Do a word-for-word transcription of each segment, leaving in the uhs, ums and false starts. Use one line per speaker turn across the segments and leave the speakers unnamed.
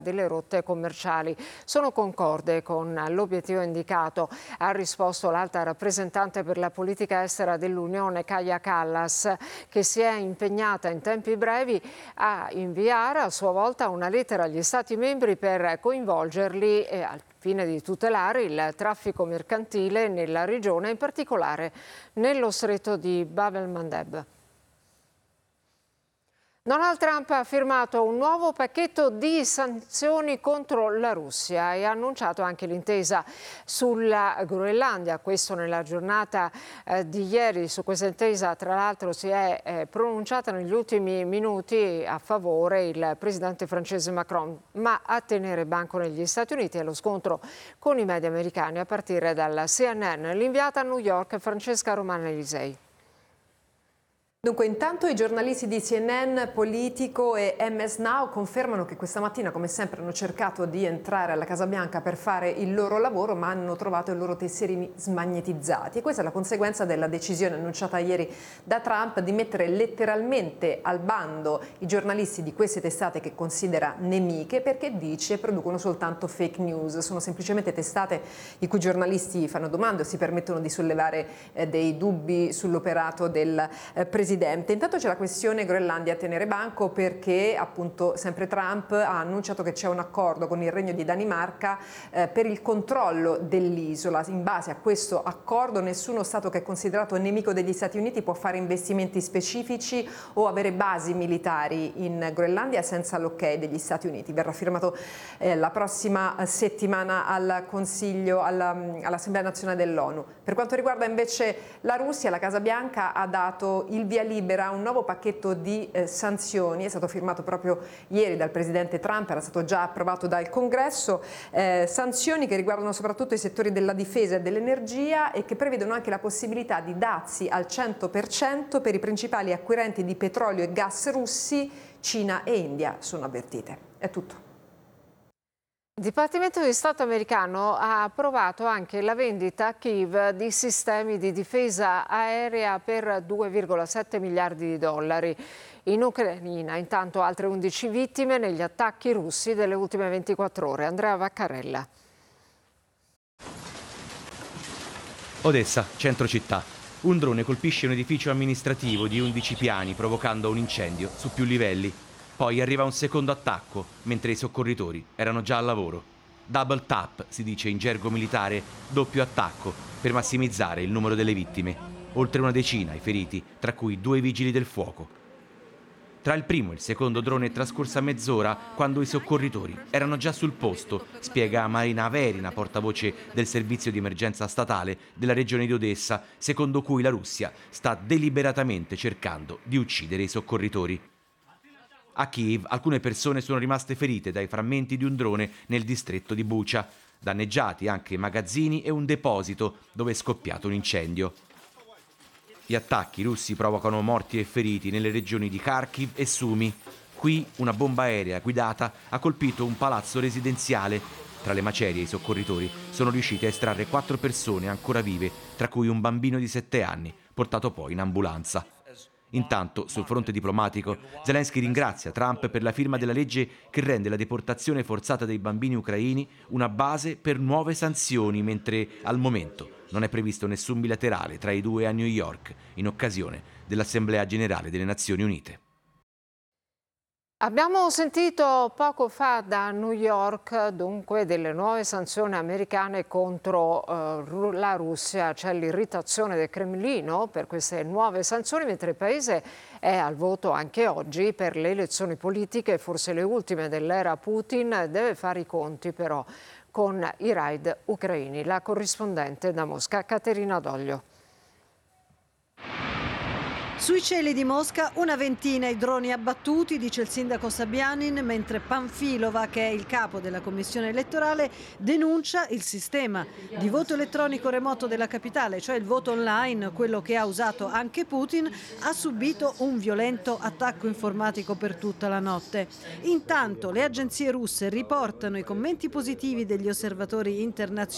delle rotte commerciali. Sono concorde con l'obiettivo indicato, ha risposto l'alta rappresentante per la politica estera dell'Unione Kaja Kallas, che si è impegnata in tempi brevi a inviare a sua volta una lettera agli Stati membri per coinvolgerli e al fine di tutelare il traffico mercantile nella regione, in particolare nello stretto di Bab el-Mandeb. Donald Trump ha firmato un nuovo pacchetto di sanzioni contro la Russia e ha annunciato anche l'intesa sulla Groenlandia. Questo nella giornata eh, di ieri. Su questa intesa, tra l'altro, si è eh, pronunciata negli ultimi minuti a favore il presidente francese Macron, ma a tenere banco negli Stati Uniti è lo scontro con i media americani a partire dalla C N N. L'inviata a New York Francesca Romana Elisei.
Dunque, intanto i giornalisti di C N N, Politico e M S Now confermano che questa mattina, come sempre, hanno cercato di entrare alla Casa Bianca per fare il loro lavoro, ma hanno trovato i loro tesserini smagnetizzati. E questa è la conseguenza della decisione annunciata ieri da Trump di mettere letteralmente al bando i giornalisti di queste testate che considera nemiche, perché dice producono soltanto fake news. Sono semplicemente testate i cui giornalisti fanno domande o si permettono di sollevare eh, dei dubbi sull'operato del eh, presidente. Intanto c'è la questione Groenlandia a tenere banco, perché appunto sempre Trump ha annunciato che c'è un accordo con il Regno di Danimarca eh, per il controllo dell'isola. In base a questo accordo nessuno Stato che è considerato nemico degli Stati Uniti può fare investimenti specifici o avere basi militari in Groenlandia senza l'ok degli Stati Uniti. Verrà firmato eh, la prossima settimana al Consiglio, alla, all'Assemblea Nazionale dell'ONU. Per quanto riguarda invece la Russia, la Casa Bianca ha dato il via libera a un nuovo pacchetto di eh, sanzioni. È stato firmato proprio ieri dal presidente Trump, era stato già approvato dal Congresso, eh, sanzioni che riguardano soprattutto i settori della difesa e dell'energia e che prevedono anche la possibilità di dazi al cento per cento per i principali acquirenti di petrolio e gas russi. Cina e India sono avvertite. È tutto.
Il Dipartimento di Stato americano ha approvato anche la vendita a Kiev di sistemi di difesa aerea per due virgola sette miliardi di dollari. In Ucraina, intanto, altre undici vittime negli attacchi russi delle ultime ventiquattro ore. Andrea Vaccarella.
Odessa, centro città. Un drone colpisce un edificio amministrativo di undici piani, provocando un incendio su più livelli. Poi arriva un secondo attacco, mentre i soccorritori erano già al lavoro. Double tap, si dice in gergo militare, doppio attacco, per massimizzare il numero delle vittime. Oltre una decina i feriti, tra cui due vigili del fuoco. Tra il primo e il secondo drone è trascorsa mezz'ora quando i soccorritori erano già sul posto, spiega Marina Averina, portavoce del servizio di emergenza statale della regione di Odessa, secondo cui la Russia sta deliberatamente cercando di uccidere i soccorritori. A Kiev alcune persone sono rimaste ferite dai frammenti di un drone nel distretto di Bucha, danneggiati anche magazzini e un deposito dove è scoppiato un incendio. Gli attacchi russi provocano morti e feriti nelle regioni di Kharkiv e Sumy. Qui una bomba aerea guidata ha colpito un palazzo residenziale. Tra le macerie i soccorritori sono riusciti a estrarre quattro persone ancora vive, tra cui un bambino di sette anni, portato poi in ambulanza. Intanto, sul fronte diplomatico, Zelensky ringrazia Trump per la firma della legge che rende la deportazione forzata dei bambini ucraini una base per nuove sanzioni, mentre al momento non è previsto nessun bilaterale tra i due a New York in occasione dell'Assemblea Generale delle Nazioni Unite.
Abbiamo sentito poco fa da New York, dunque, delle nuove sanzioni americane contro uh, la Russia. C'è l'irritazione del Cremlino per queste nuove sanzioni, mentre il Paese è al voto anche oggi per le elezioni politiche, forse le ultime dell'era Putin. Deve fare i conti però con i raid ucraini. La corrispondente da Mosca, Caterina Doglio.
Sui cieli di Mosca una ventina i droni abbattuti, dice il sindaco Sabianin, mentre Panfilova, che è il capo della commissione elettorale, denuncia il sistema di voto elettronico remoto della capitale, cioè il voto online, quello che ha usato anche Putin, ha subito un violento attacco informatico per tutta la notte. Intanto le agenzie russe riportano i commenti positivi degli osservatori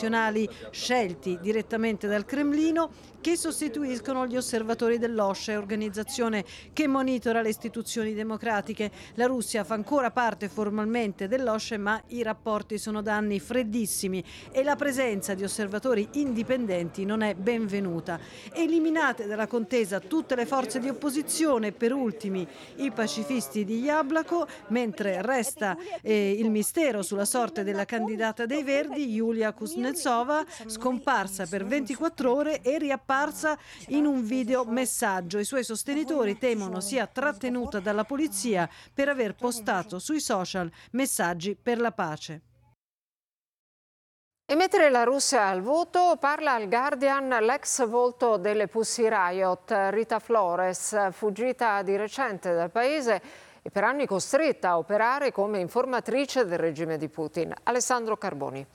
internazionali scelti direttamente dal Cremlino, che sostituiscono gli osservatori dell'O S C E, l'organizzazione che monitora le istituzioni democratiche. La Russia fa ancora parte formalmente dell'O S C E, ma i rapporti sono da anni freddissimi e la presenza di osservatori indipendenti non è benvenuta. Eliminate dalla contesa tutte le forze di opposizione, per ultimi i pacifisti di Jablako, mentre resta eh, il mistero sulla sorte della candidata dei Verdi, Yulia Kuznetsova, scomparsa per ventiquattro ore e riapparsa in un video messaggio. I suoi sostenitori temono sia trattenuta dalla polizia per aver postato sui social messaggi per la pace.
E mentre la Russia al voto, parla al Guardian l'ex volto delle Pussy Riot, Rita Flores, fuggita di recente dal paese e per anni costretta a operare come informatrice del regime di Putin. Alessandro Carboni.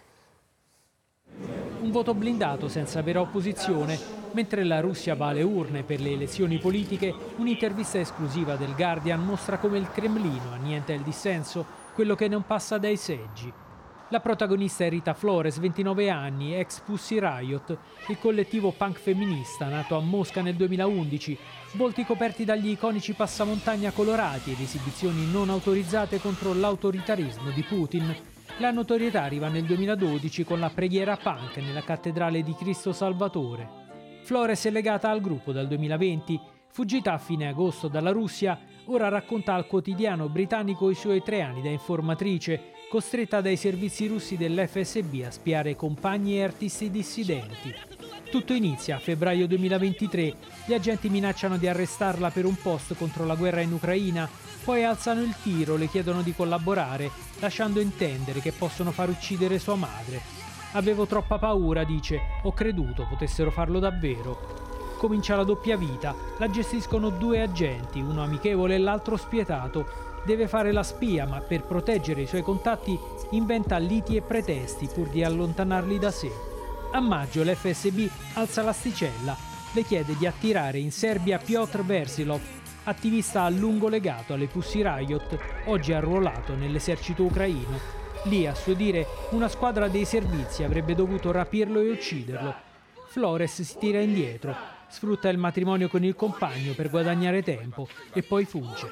Un voto blindato senza vera opposizione. Mentre la Russia va alle urne per le elezioni politiche, un'intervista esclusiva del Guardian mostra come il Cremlino annienta il dissenso, quello che non passa dai seggi. La protagonista è Rita Flores, ventinove anni, ex Pussy Riot, il collettivo punk femminista nato a Mosca nel duemilaundici, volti coperti dagli iconici passamontagna colorati ed esibizioni non autorizzate contro l'autoritarismo di Putin. La notorietà arriva nel duemiladodici con la preghiera punk nella cattedrale di Cristo Salvatore. Flores è legata al gruppo dal duemilaventi, fuggita a fine agosto dalla Russia, ora racconta al quotidiano britannico i suoi tre anni da informatrice, costretta dai servizi russi dell'F S B a spiare compagni e artisti dissidenti. Tutto inizia a febbraio duemilaventitré, gli agenti minacciano di arrestarla per un post contro la guerra in Ucraina, poi alzano il tiro, le chiedono di collaborare, lasciando intendere che possono far uccidere sua madre. Avevo troppa paura, dice, ho creduto potessero farlo davvero. Comincia la doppia vita, la gestiscono due agenti, uno amichevole e l'altro spietato. Deve fare la spia, ma per proteggere i suoi contatti inventa liti e pretesti pur di allontanarli da sé. A maggio l'F S B alza l'asticella, le chiede di attirare in Serbia Piotr Versilov, attivista a lungo legato alle Pussy Riot, oggi arruolato nell'esercito ucraino. Lì, a suo dire, una squadra dei servizi avrebbe dovuto rapirlo e ucciderlo. Flores si tira indietro, sfrutta il matrimonio con il compagno per guadagnare tempo e poi fugge.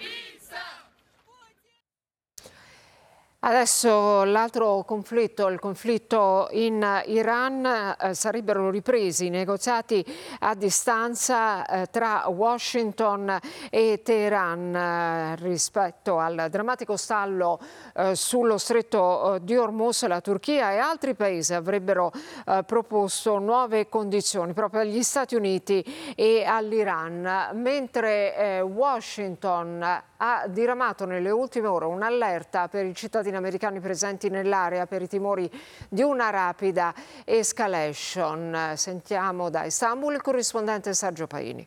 Adesso l'altro conflitto, il conflitto in Iran, eh, sarebbero ripresi i negoziati a distanza eh, tra Washington e Teheran eh, rispetto al drammatico stallo eh, sullo stretto di Hormuz. La Turchia e altri paesi avrebbero eh, proposto nuove condizioni proprio agli Stati Uniti e all'Iran, mentre eh, Washington ha diramato nelle ultime ore un'allerta per i cittadini americani presenti nell'area per i timori di una rapida escalation. Sentiamo da Istanbul il corrispondente Sergio Paini.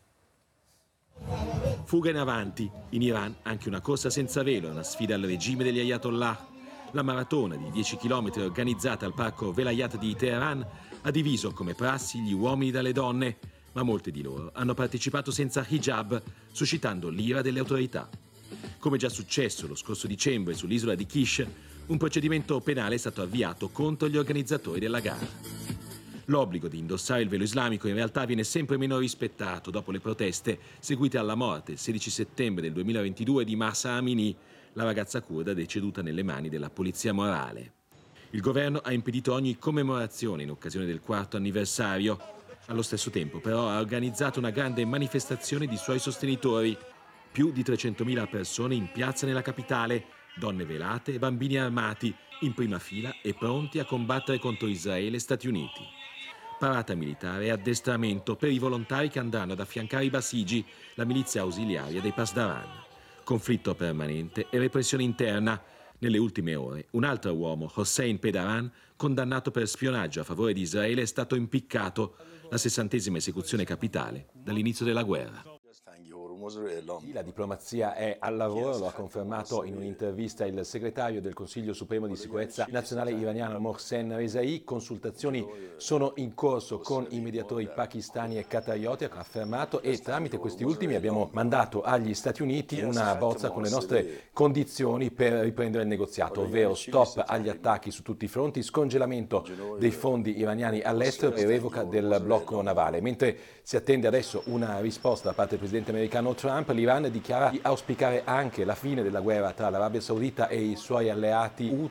Fuga in avanti. In Iran anche una corsa senza velo, una sfida al regime degli Ayatollah. La maratona di dieci chilometri organizzata al parco Velayat di Teheran ha diviso come prassi gli uomini dalle donne, ma molti di loro hanno partecipato senza hijab, suscitando l'ira delle autorità. Come già successo lo scorso dicembre sull'isola di Kish, un procedimento penale è stato avviato contro gli organizzatori della gara. L'obbligo di indossare il velo islamico in realtà viene sempre meno rispettato dopo le proteste seguite alla morte il sedici settembre del duemilaventidue di Mahsa Amini, la ragazza curda deceduta nelle mani della polizia morale. Il governo ha impedito ogni commemorazione in occasione del quarto anniversario. Allo stesso tempo, però, ha organizzato una grande manifestazione di suoi sostenitori. Più di trecentomila persone in piazza nella capitale, donne velate e bambini armati, in prima fila e pronti a combattere contro Israele e Stati Uniti. Parata militare e addestramento per i volontari che andranno ad affiancare i Basigi, la milizia ausiliaria dei Pasdaran. Conflitto permanente e repressione interna. Nelle ultime ore, un altro uomo, Hossein Pedaran, condannato per spionaggio a favore di Israele, è stato impiccato, la sessantesima esecuzione capitale dall'inizio della guerra.
La diplomazia è al lavoro, lo ha confermato in un'intervista il segretario del Consiglio Supremo di Sicurezza Nazionale iraniano Mohsen Rezai. Consultazioni sono in corso con i mediatori pakistani e qatarioti, ha affermato, e tramite questi ultimi abbiamo mandato agli Stati Uniti una bozza con le nostre condizioni per riprendere il negoziato, ovvero stop agli attacchi su tutti i fronti, scongelamento dei fondi iraniani all'estero e revoca del blocco navale. Mentre si attende adesso una risposta da parte del presidente americano Trump, l'Iran dichiara di auspicare anche la fine della guerra tra l'Arabia Saudita e i suoi alleati